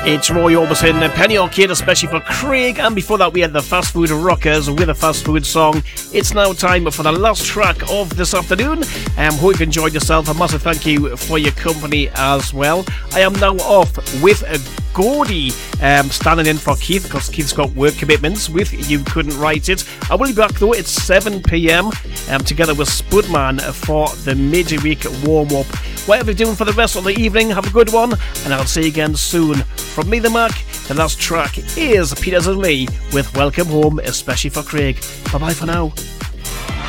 It's Roy Orbison, Penny Arcade, especially for Craig, and before that we had the Fast Food Rockers with a fast food song. It's now time for the last track of this afternoon. Hope you've enjoyed yourself. A massive thank you for your company as well. I am now off with Gordy standing in for Keith because Keith's got work commitments with You Couldn't Write It. I will be back though at 7 p.m. Together with Spudman for the midweek warm-up. Whatever you're doing for the rest of the evening, have a good one, and I'll see you again soon. From me, the Mac, the last track is Peters and Lee with Welcome Home, especially for Craig. Bye-bye for now.